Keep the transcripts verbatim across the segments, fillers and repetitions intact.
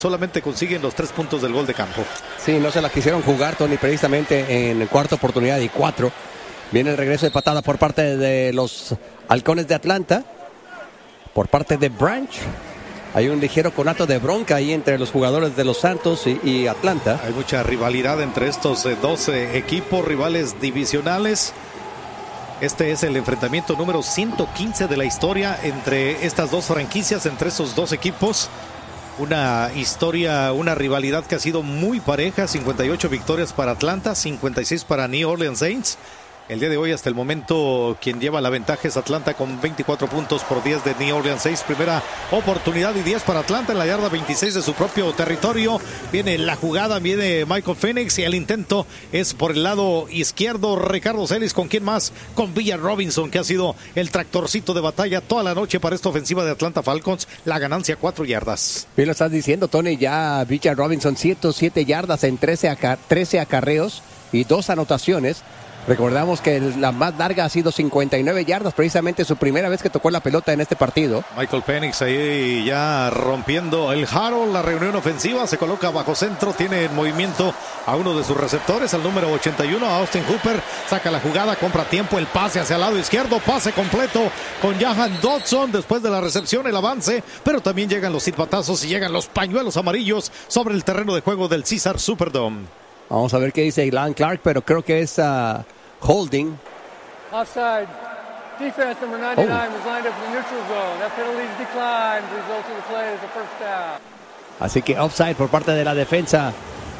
solamente consiguen los tres puntos del gol de campo. Sí, no se la quisieron jugar, Tony, precisamente en cuarta oportunidad y cuatro. Viene el regreso de patada por parte de los Halcones de Atlanta, por parte de Branch. Hay un ligero conato de bronca ahí entre los jugadores de los Santos y, y Atlanta. Hay mucha rivalidad entre estos eh, dos eh, equipos, rivales divisionales. Este es el enfrentamiento número ciento quince de la historia entre estas dos franquicias, entre esos dos equipos. Una historia, una rivalidad que ha sido muy pareja. cincuenta y ocho victorias para Atlanta, cincuenta y seis para New Orleans Saints. El día de hoy, hasta el momento, quien lleva la ventaja es Atlanta con veinticuatro puntos por diez de New Orleans Saints. Primera oportunidad y diez para Atlanta en la yarda veintiséis de su propio territorio. Viene la jugada, viene Michael Penix y el intento es por el lado izquierdo. Ricardo Celis, ¿con quién más? Con Villan Robinson, que ha sido el tractorcito de batalla toda la noche para esta ofensiva de Atlanta Falcons. La ganancia, cuatro yardas. Bien lo estás diciendo, Tony. Ya Villan Robinson, ciento siete yardas en trece, aca- trece acarreos y dos anotaciones. Recordamos que la más larga ha sido cincuenta y nueve yardas, precisamente su primera vez que tocó la pelota en este partido. Michael Penix ahí ya rompiendo el Harold, la reunión ofensiva, se coloca bajo centro, tiene en movimiento a uno de sus receptores, al número ochenta y uno, a Austin Hooper, saca la jugada, compra tiempo, el pase hacia el lado izquierdo, pase completo con Jahan Dodson, después de la recepción, el avance, pero también llegan los silbatazos y llegan los pañuelos amarillos sobre el terreno de juego del Caesar Superdome. Vamos a ver qué dice Ilan Clark, pero creo que es uh, holding. Offside. Defense number ninety-nine oh. was lined up in the neutral zone. That penalty declined. The result of the play is a first down. Así que offside por parte de la defensa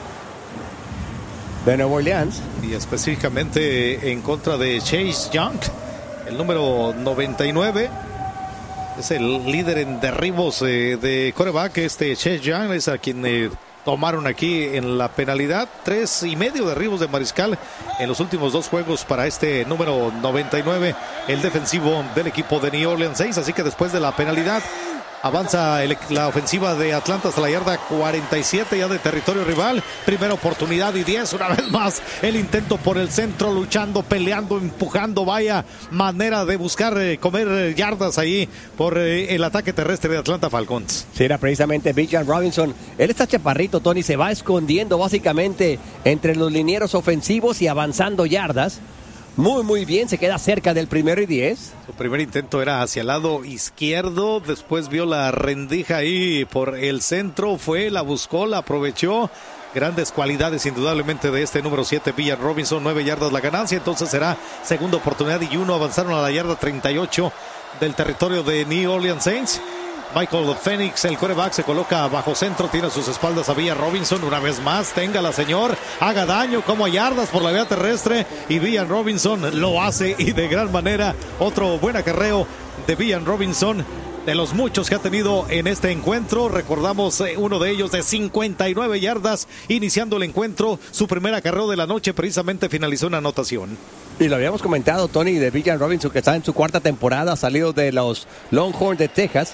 de Nueva Orleans. Y específicamente en contra de Chase Young, el número noventa y nueve. Es el líder en derribos eh, de quarterback. Este Chase Young es a quien... Eh, tomaron aquí en la penalidad. Tres y medio derribos de Mariscal en los últimos dos juegos para este número noventa y nueve, el defensivo del equipo de New Orleans Saints. Así que después de la penalidad avanza el, la ofensiva de Atlanta hasta la yarda cuarenta y siete ya de territorio rival. Primera oportunidad y diez, una vez más el intento por el centro, luchando, peleando, empujando. Vaya manera de buscar eh, comer eh, yardas ahí por eh, el ataque terrestre de Atlanta Falcons. Sí, era precisamente Villan Robinson. Él está chaparrito, Tony, se va escondiendo básicamente entre los linieros ofensivos y avanzando yardas. Muy, muy bien, se queda cerca del primero y diez. Su primer intento era hacia el lado izquierdo, después vio la rendija ahí por el centro, fue, la buscó, la aprovechó. Grandes cualidades indudablemente de este número siete, Villan Robinson, nueve yardas la ganancia, entonces será segunda oportunidad y uno, avanzaron a la yarda treinta y ocho del territorio de New Orleans Saints. Michael Penix, el quarterback, se coloca bajo centro, tiene a sus espaldas a Villan Robinson, una vez más, téngala señor, haga daño como a yardas por la vía terrestre y Villan Robinson lo hace y de gran manera. Otro buen acarreo de Villan Robinson, de los muchos que ha tenido en este encuentro. Recordamos eh, uno de ellos de cincuenta y nueve yardas iniciando el encuentro, su primer acarreo de la noche precisamente finalizó una anotación. Y lo habíamos comentado, Tony, de Villan Robinson, que está en su cuarta temporada, salido de los Longhorns de Texas.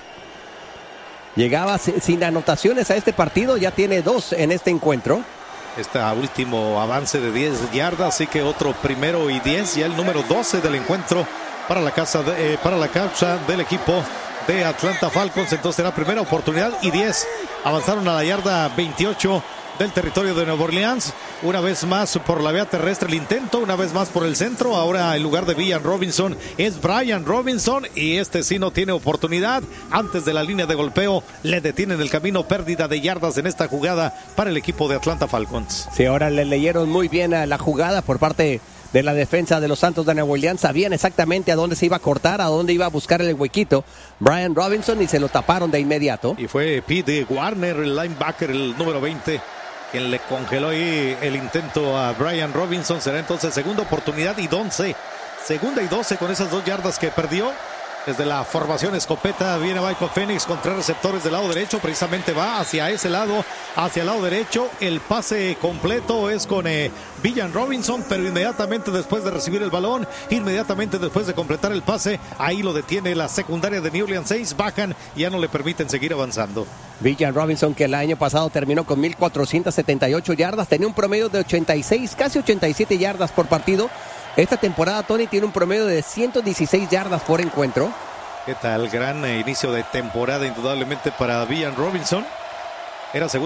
Llegaba sin anotaciones a este partido, ya tiene dos en este encuentro. Este último avance de diez yardas, así que otro primero y diez, ya el número doce del encuentro para la casa de, eh, para la causa del equipo de Atlanta Falcons. Entonces será primera oportunidad y diez. Avanzaron a la yarda veintiocho del territorio de Nueva Orleans. Una vez más por la vía terrestre el intento, una vez más por el centro. Ahora en lugar de Villan Robinson es Brian Robinson y este sí no tiene oportunidad. Antes de la línea de golpeo le detienen el camino, pérdida de yardas en esta jugada para el equipo de Atlanta Falcons. Sí, ahora le leyeron muy bien a la jugada por parte de la defensa de los Santos de Nueva Orleans. Sabían exactamente a dónde se iba a cortar, a dónde iba a buscar el huequito Brian Robinson y se lo taparon de inmediato. Y fue Pete Warner, el linebacker, el número veinte, quien le congeló ahí el intento a Brian Robinson. Será entonces segunda oportunidad y once. Segunda y doce con esas dos yardas que perdió. Desde la formación escopeta viene Michael Penix con tres receptores del lado derecho. Precisamente va hacia ese lado, hacia el lado derecho. El pase completo es con eh, Villan Robinson, pero inmediatamente después de recibir el balón, inmediatamente después de completar el pase, ahí lo detiene la secundaria de New Orleans Saints. Bajan y ya no le permiten seguir avanzando. Villan Robinson, que el año pasado terminó con mil cuatrocientas setenta y ocho yardas, tenía un promedio de ochenta y seis, casi ochenta y siete yardas por partido. Esta temporada, Tony, tiene un promedio de ciento dieciséis yardas por encuentro. ¿Qué tal? Gran eh, inicio de temporada indudablemente para Villan Robinson. Era segunda.